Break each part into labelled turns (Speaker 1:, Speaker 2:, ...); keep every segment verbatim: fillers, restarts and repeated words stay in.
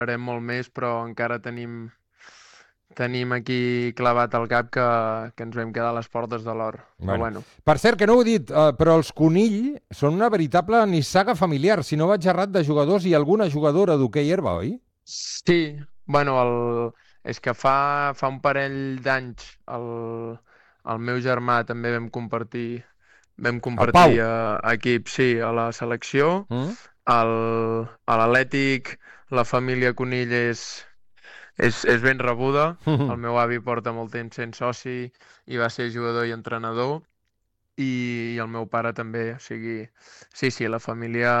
Speaker 1: farem molt més, però encara tenim, tenim aquí clavat al cap que, que ens vam quedar a les portes de l'or. Però
Speaker 2: Bueno.
Speaker 1: bueno.
Speaker 2: Per cert, que no ho he dit, eh, però els Conill són una veritable nissaga familiar, si no vaig errat, de jugadors i alguna jugadora d'hoquei herba, oi?
Speaker 1: Sí, bueno, el, és que fa, fa un parell d'anys el, el meu germà també vam compartir, vam
Speaker 2: El
Speaker 1: compartir
Speaker 2: Pau.
Speaker 1: eh, equip, sí, a la selecció.
Speaker 2: Mm?
Speaker 1: El, a l'Atlètic, la família Conill és, és, és ben rebuda. El meu avi porta molt temps sent soci i va ser jugador i entrenador. I, i el meu pare també, o sigui, sí, sí, la família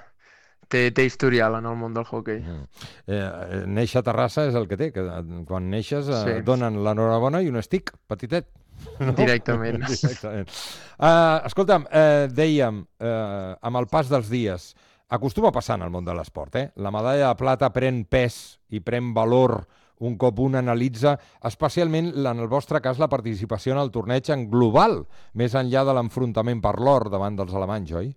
Speaker 1: té, té historial en el món del hoquei.
Speaker 2: Mm. Eh, néixer a Terrassa és el que té, que eh, quan neixes eh,
Speaker 1: Sí,
Speaker 2: et donen l'enhorabona i un stick petitet. No?
Speaker 1: directament.
Speaker 2: Directament. Uh, escolta'm, uh, dèiem, uh, amb el pas dels dies, acostuma a passar en el món de l'esport, eh? La medalla de plata pren pes i pren valor un cop un analitza, especialment en el vostre cas, la participació en el torneig en global, més enllà de l'enfrontament per l'or davant dels alemanys, oi?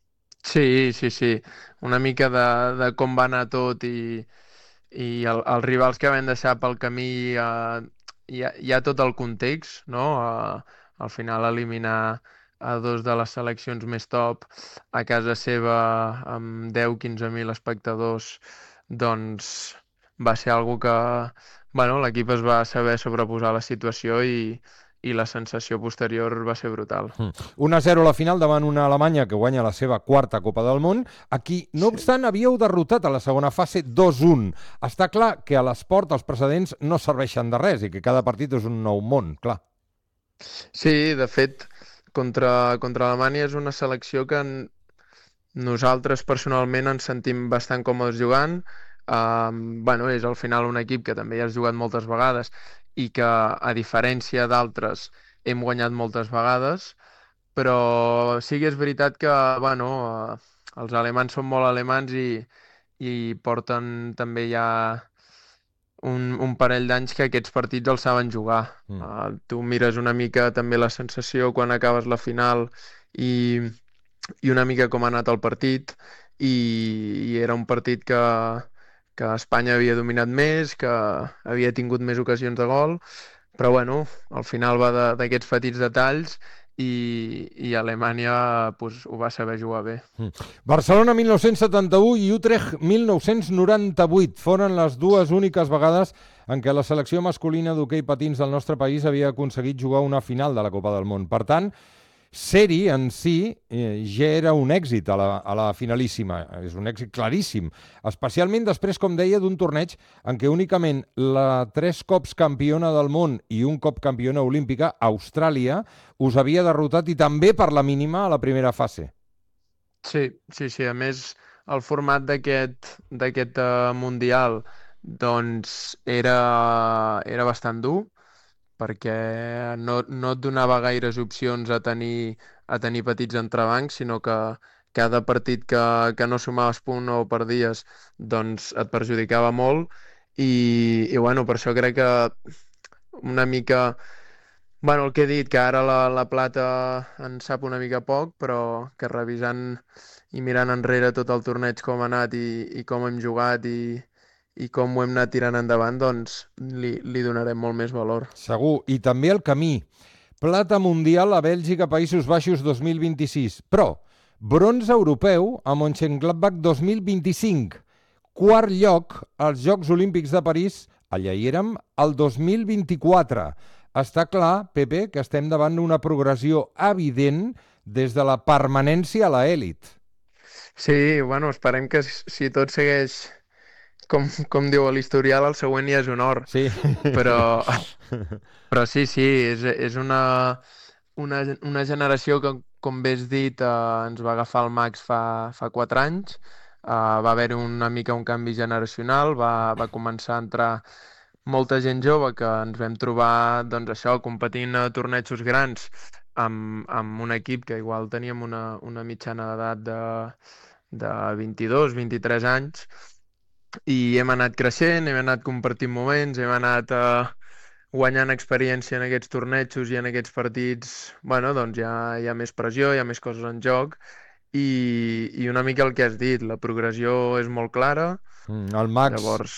Speaker 1: Sí, sí, sí. Una mica de, de com va anar tot i, i el, els rivals que vam deixar pel camí, eh, hi ha, hi ha tot el context, no? Eh, al final eliminar a dos de les seleccions més top a casa seva amb deu quinze mil espectadors, doncs va ser algo que, bueno, l'equip es va saber sobreposar a la situació i, i la sensació posterior va ser brutal.
Speaker 2: Mm. un a zero a la final davant una Alemanya que guanya la seva quarta Copa del Món, a qui, no
Speaker 1: Sí.
Speaker 2: obstant, havíeu derrotat a la segona fase dos un. Està clar que a l'esport els precedents no serveixen de res i que cada partit és un nou món, clar.
Speaker 1: Sí, de fet, contra, contra Alemanya és una selecció que en, nosaltres personalment ens sentim bastant còmodes jugant. Um, bueno, és al final un equip que també ja has jugat moltes vegades i que, a diferència d'altres, hem guanyat moltes vegades, però sí que és veritat que, bueno, eh, els alemans són molt alemans i, i porten també ja un, un parell d'anys que aquests partits els saben jugar.
Speaker 2: Mm.
Speaker 1: Uh, tu mires una mica també la sensació quan acabes la final i, i una mica com ha anat el partit i, i era un partit que, que Espanya havia dominat més, que havia tingut més ocasions de gol, però bueno, al final va de- d'aquests petits detalls i, i Alemanya pues, ho va saber jugar bé.
Speaker 2: Mm. Barcelona mil nou-cents setanta-u i Utrecht mil nou-cents noranta-vuit foren les dues úniques vegades en què la selecció masculina d'hoquei patins del nostre país havia aconseguit jugar una final de la Copa del Món. Per tant, ser-hi en si eh, ja era un èxit a la, a la finalíssima, és un èxit claríssim, especialment després, com deia, d'un torneig en què únicament la tres cops campiona del món i un cop campiona olímpica, Austràlia, us havia derrotat i també per la mínima a la primera fase.
Speaker 1: Sí, sí, sí. A més, el format d'aquest d'aquest eh, Mundial doncs era, era bastant dur perquè no, no et donava gaires opcions a tenir, a tenir petits entrebancs, sinó que cada partit que, que no sumaves punt o perdies doncs et perjudicava molt i, i bueno, per això crec que una mica bueno, el que he dit, que ara la, la plata en sap una mica poc, però que revisant i mirant enrere tot el torneig com ha anat i, i com hem jugat i, i com ho hem anat tirant endavant, doncs li, li donarem molt més valor.
Speaker 2: Segur. I també el camí. Plata mundial a Bèlgica, Països Baixos dos mil vint-i-sis. Però bronze europeu a Mönchengladbach dos mil vint-i-cinc. Quart lloc als Jocs Olímpics de París, allà hi érem, el dos mil vint-i-quatre. Està clar, Pepe, que estem davant d'una progressió evident des de la permanència a l'elit.
Speaker 1: Sí, bueno, esperem que si si tot segueix com, com diu a l'historial, el següent ja és un or.
Speaker 2: Sí.
Speaker 1: Però, però sí, sí, és, és una, una, una generació que, com bé has dit, eh, ens va agafar el Max fa, fa quatre anys. Uh, va haver una mica un canvi generacional, va, va començar a entrar molta gent jove que ens vam trobar, doncs això, competint a tornejos grans amb, amb un equip que igual teníem una, una mitjana d'edat de, de vint-i-dos, vint-i-tres anys i hem anat creixent, hem anat compartint moments, hem anat eh, guanyant experiència en aquests tornejos i en aquests partits, bueno, doncs hi ha, hi ha més pressió, hi ha més coses en joc i, i una mica el que has dit, la progressió és molt clara,
Speaker 2: Mm, el Max,
Speaker 1: Llavors...